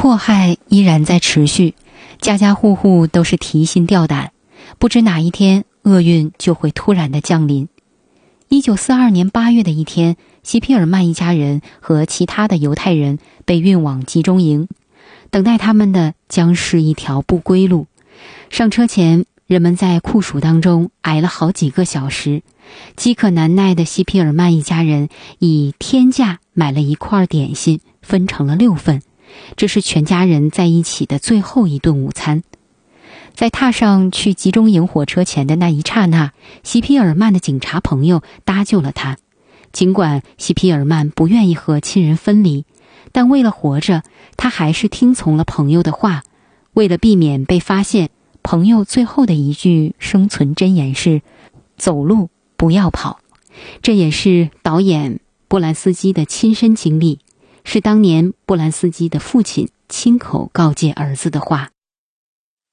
迫害依然在持续，家家户户都是提心吊胆，不知哪一天厄运就会突然的降临。1942年8月的一天，希皮尔曼一家人和其他的犹太人被运往集中营，等待他们的将是一条不归路。上车前，人们在酷暑当中挨了好几个小时，饥渴难耐的希皮尔曼一家人以天价买了一块点心，分成了6份，这是全家人在一起的最后一顿午餐。在踏上去集中营火车前的那一刹那，希皮尔曼的警察朋友搭救了他。尽管希皮尔曼不愿意和亲人分离，但为了活着，他还是听从了朋友的话。为了避免被发现，朋友最后的一句生存箴言是：走路不要跑。这也是导演波兰斯基的亲身经历，是当年波兰斯基的父亲亲口告诫儿子的话。